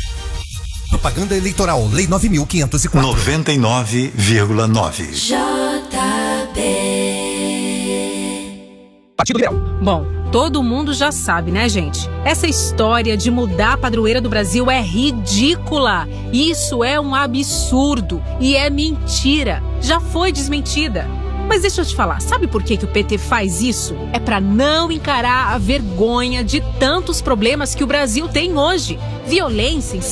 Propaganda eleitoral, Lei 9.504. 99,9. JB. Partido Liberal. Bom, todo mundo já sabe, né, gente? Essa história de mudar a padroeira do Brasil é ridícula. Isso é um absurdo e é mentira. Já foi desmentida. Mas deixa eu te falar, sabe por que o PT faz isso? É para não encarar a vergonha de tantos problemas que o Brasil tem hoje. Violência,